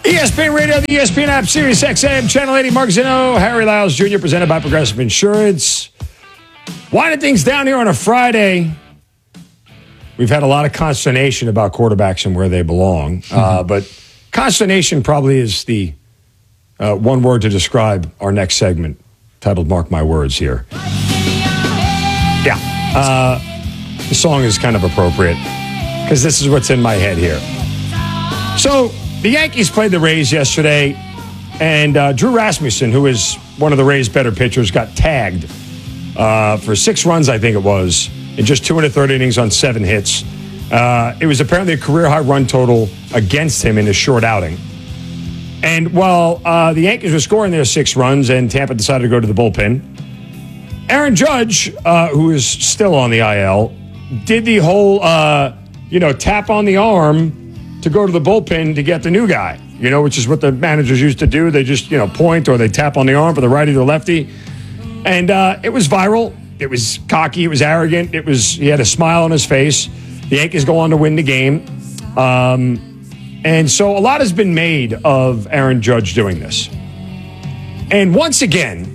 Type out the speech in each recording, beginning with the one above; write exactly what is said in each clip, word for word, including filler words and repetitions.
E S P N Radio, the E S P N app, Sirius X M, Channel eighty, Mark Zeno, Harry Lyles Junior, presented by Progressive Insurance. Winding things down here on a Friday. We've had a lot of consternation about quarterbacks and where they belong, mm-hmm. uh, but consternation probably is the uh, one word to describe our next segment, titled Mark My Words here. Yeah, uh, the song is kind of appropriate because this is what's in my head here. So, the Yankees played the Rays yesterday, and uh, Drew Rasmussen, who is one of the Rays' better pitchers, got tagged uh, for six runs, I think it was, in just two and a third innings on seven hits. Uh, it was apparently a career-high run total against him in a short outing. And while uh, the Yankees were scoring their six runs and Tampa decided to go to the bullpen, Aaron Judge, uh, who is still on the I L, did the whole, uh, you know, tap on the arm to go to the bullpen to get the new guy, you know, which is what the managers used to do. They just, you know, point or they tap on the arm for the righty or the lefty. And uh, it was viral. It was cocky. It was arrogant. It was, he had a smile on his face. The Yankees go on to win the game. Um, and so a lot has been made of Aaron Judge doing this. And once again,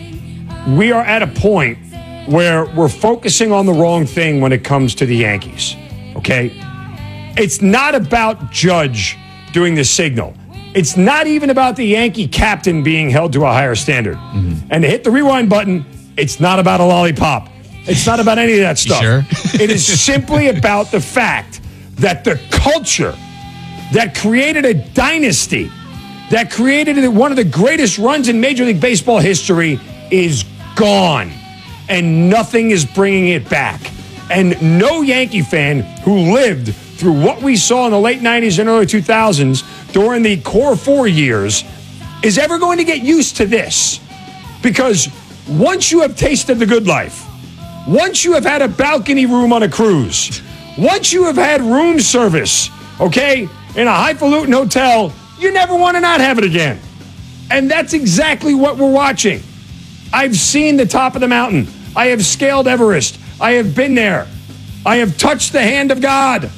we are at a point where we're focusing on the wrong thing when it comes to the Yankees, okay? It's not about Judge doing the signal. It's not even about the Yankee captain being held to a higher standard. Mm-hmm. And to hit the rewind button, it's not about a lollipop. It's not about any of that stuff. Sure? It is simply about the fact that the culture that created a dynasty, that created one of the greatest runs in Major League Baseball history is gone. And nothing is bringing it back. And no Yankee fan who lived through what we saw in the late nineties and early two thousands during the core four years is ever going to get used to this. Because once you have tasted the good life, once you have had a balcony room on a cruise, once you have had room service, okay, in a highfalutin hotel, you never want to not have it again. And that's exactly what we're watching. I've seen the top of the mountain. I have scaled Everest. I have been there. I have touched the hand of God.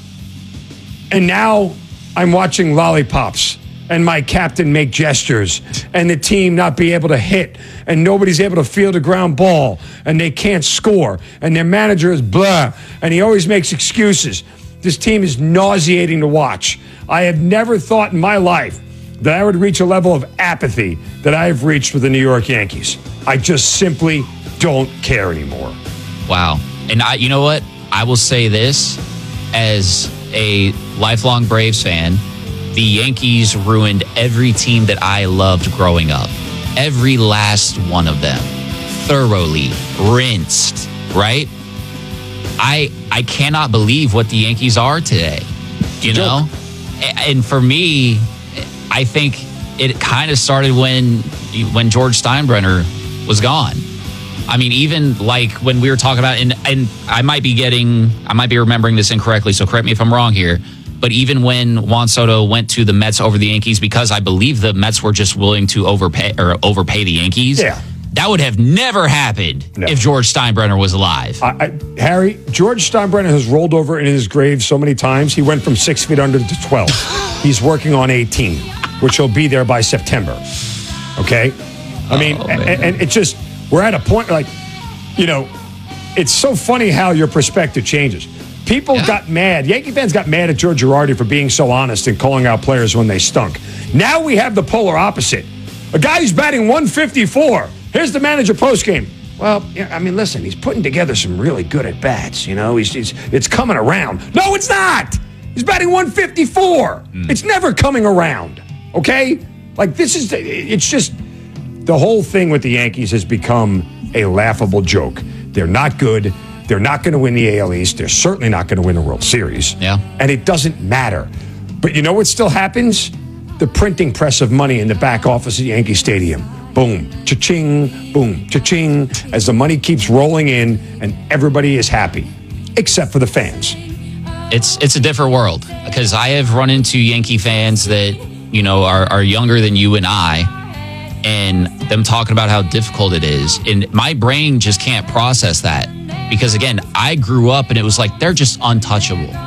And now I'm watching lollipops and my captain make gestures and the team not be able to hit and nobody's able to field a ground ball and they can't score and their manager is blah and he always makes excuses. This team is nauseating to watch. I have never thought in my life that I would reach a level of apathy that I have reached with the New York Yankees. I just simply don't care anymore. Wow. And I, you know what? I will say this as a lifelong Braves fan, the Yankees ruined every team that I loved growing up. Every last one of them. Thoroughly rinsed, right? I I cannot believe what the Yankees are today. You know? And for me, I think it kind of started when when George Steinbrenner was gone. I mean, even like when we were talking about, and, and I might be getting, I might be remembering this incorrectly, so correct me if I'm wrong here, but even when Juan Soto went to the Mets over the Yankees, because I believe the Mets were just willing to overpay or overpay the Yankees, yeah. that would have never happened no. if George Steinbrenner was alive. I, I, Harry, George Steinbrenner has rolled over in his grave so many times, he went from six feet under to twelve. He's working on eighteen, which he'll be there by September. Okay? I mean, oh, and, and it's just, we're at a point like, you know, it's so funny how your perspective changes. People yeah. got mad. Yankee fans got mad at George Girardi for being so honest and calling out players when they stunk. Now we have the polar opposite. A guy who's batting one fifty-four. Here's the manager postgame. Well, yeah, I mean, listen, he's putting together some really good at-bats. You know, he's, he's it's coming around. No, it's not. He's batting one fifty-four. Mm. It's never coming around. Okay? Like, this is, it's just, the whole thing with the Yankees has become a laughable joke. They're not good. They're not going to win the A L East. They're certainly not going to win the World Series. Yeah. And it doesn't matter. But you know what still happens? The printing press of money in the back office at Yankee Stadium. Boom, cha-ching, boom, cha-ching, as the money keeps rolling in and everybody is happy, except for the fans. It's it's a different world because I have run into Yankee fans that, you know, are, are younger than you and I, and them talking about how difficult it is. And my brain just can't process that because, again, I grew up and it was like they're just untouchable.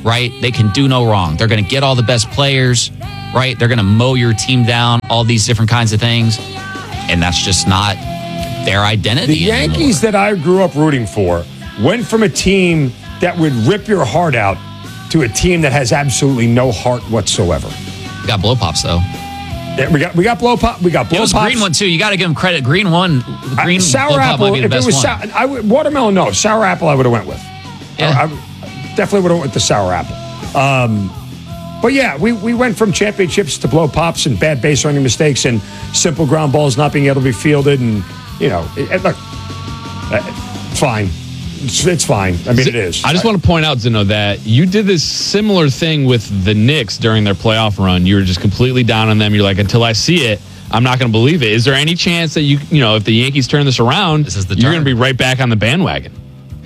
right? They can do no wrong. They're going to get all the best players, right? They're going to mow your team down, all these different kinds of things. And that's just not their identity. The Yankees anymore. that I grew up rooting for went from a team that would rip your heart out to a team that has absolutely no heart whatsoever. We got blow pops, though. Yeah, we got we got blow pop. We got blow It was pops. green one, too. You got to give them credit. Green one, green I, sour blow pop apple. might be the If it best was one. sour, I would, watermelon, no. Sour apple, I would have went with. Yeah. I, I definitely would have went with the sour apple. Um, but yeah, we, we went from championships to blow pops and bad base running mistakes and simple ground balls not being able to be fielded. And, you know, it, it, look, uh, it's fine. It's, it's fine. I mean, it is. I just want to point out, Zeno, that you did this similar thing with the Knicks during their playoff run. You were just completely down on them. You're like, until I see it, I'm not going to believe it. Is there any chance that you, you know, if the Yankees turn this around, This is the you're going turn. to be right back on the bandwagon?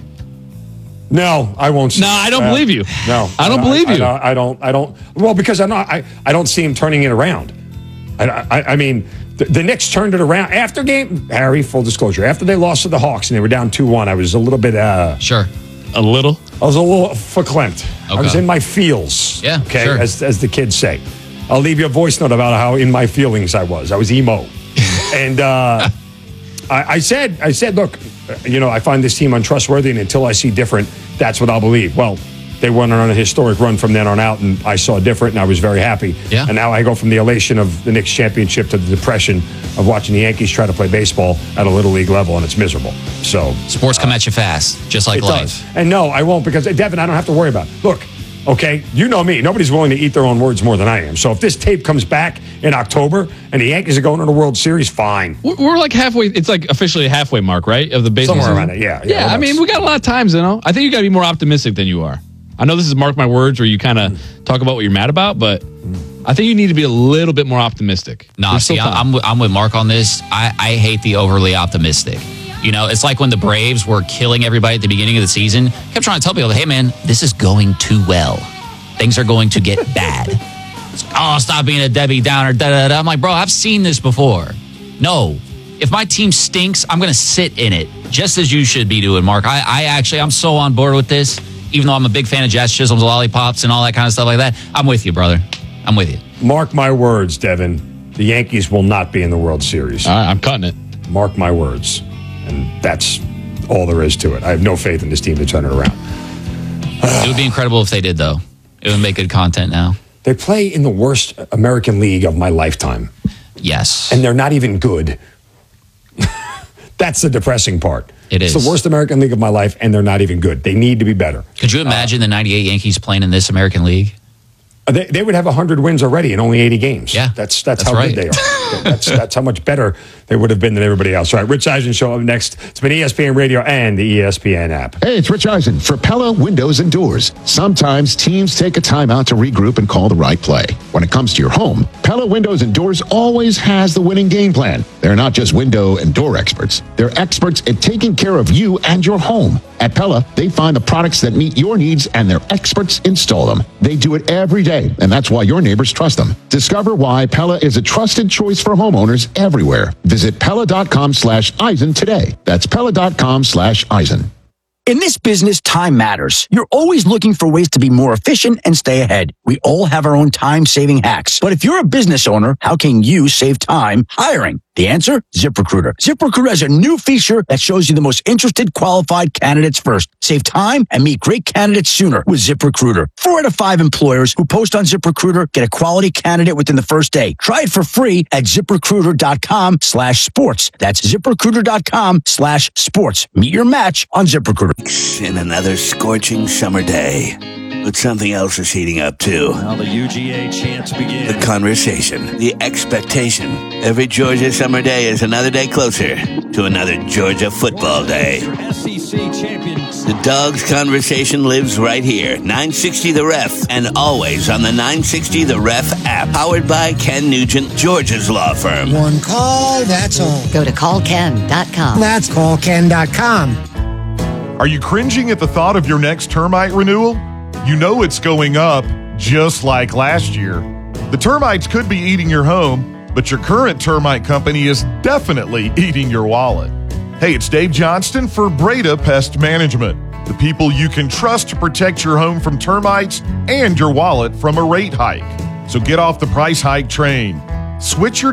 No, I won't. See No, I don't uh, believe you. No, I don't believe I, you. I, I don't. I don't. Well, because I'm not. I, I don't see him turning it around. I, I, I mean, the, the Knicks turned it around after game. Harry, full disclosure, after they lost to the Hawks and they were down two one, I was a little bit. Uh, Sure. A little? I was a little verklempt. I Okay. was in my feels. Yeah, Okay. sure. As as the kids say, I'll leave you a voice note about how in my feelings I was. I was emo, and uh, I, I said, I said, look, you know, I find this team untrustworthy, and until I see different, that's what I'll believe. Well, they went on a historic run from then on out, and I saw different, and I was very happy. Yeah. And now I go from the elation of the Knicks championship to the depression of watching the Yankees try to play baseball at a little league level, and it's miserable. So Sports come at you fast, just like it life. does. And no, I won't, because Devin, I don't have to worry about it. Look, okay, you know me. Nobody's willing to eat their own words more than I am. So if this tape comes back in October and the Yankees are going to the World Series, fine. We're, we're like halfway. It's like officially a halfway mark, right? Of the baseball Somewhere season? around it, yeah. Yeah, Yeah, I mean, that's- we got a lot of time, Zeno. I think you got to be more optimistic than you are. I know this is mark my words where you kind of talk about what you're mad about, but I think you need to be a little bit more optimistic. Nah, There's still see, time. I'm with- I'm with Mark on this. I, I hate the overly optimistic. You know, it's like when the Braves were killing everybody at the beginning of the season. Kept trying to tell people, hey, man, this is going too well. Things are going to get bad. Oh, stop being a Debbie Downer. Da, da, da. I'm like, bro, I've seen this before. No. If my team stinks, I'm going to sit in it, just as you should be doing, Mark. I, I actually, I'm so on board with this, even though I'm a big fan of Jazz Chisholm's lollipops and all that kind of stuff like that. I'm with you, brother. I'm with you. Mark my words, Devin. The Yankees will not be in the World Series. All right, I'm cutting it. Mark my words. And that's all there is to it. I have no faith in this team to turn it around. It would be incredible if they did, though. It would make good content now. They play in the worst American League of my lifetime, Yes. and they're not even good. That's the depressing part. It It's is. the worst American League of my life, and they're not even good. They need to be better. Could you imagine the ninety-eight Yankees playing in this American League? They, they would have one hundred wins already in only eighty games. Yeah, That's that's, that's how right. good they are. that's that's how much better they would have been than everybody else. All right, Rich Eisen show up next. It's been E S P N Radio and the E S P N app. Hey, it's Rich Eisen for Pella Windows and Doors. Sometimes teams take a timeout to regroup and call the right play. When it comes to your home, Pella Windows and Doors always has the winning game plan. They're not just window and door experts. They're experts at taking care of you and your home. At Pella, they find the products that meet your needs and their experts install them. They do it every day, and that's why your neighbors trust them. Discover why Pella is a trusted choice for homeowners everywhere. Visit Pella.com slash Eisen today. That's Pella.com slash Eisen. In this business, time matters. You're always looking for ways to be more efficient and stay ahead. We all have our own time-saving hacks. But if you're a business owner, how can you save time hiring? The answer? ZipRecruiter. ZipRecruiter has a new feature that shows you the most interested qualified candidates first. Save time and meet great candidates sooner with ZipRecruiter. Four out of five employers who post on ZipRecruiter get a quality candidate within the first day. Try it for free at ZipRecruiter.com slash sports. That's ZipRecruiter.com slash sports. Meet your match on ZipRecruiter. In another scorching summer day. But something else is heating up too. Now the U G A chants begin. The conversation, the expectation. Every Georgia summer day is another day closer to another Georgia football day. S E C champions. The Dogs conversation lives right here. nine sixty The Ref, and always on the nine sixty The Ref app. Powered by Ken Nugent, Georgia's law firm. One call, that's all. Go to call ken dot com. That's call ken dot com. Are you cringing at the thought of your next termite renewal? You know it's going up, just like last year. The termites could be eating your home, but your current termite company is definitely eating your wallet. Hey, it's Dave Johnston for Breda Pest Management. the people you can trust to protect your home from termites and your wallet from a rate hike. So get off the price hike train. Switch your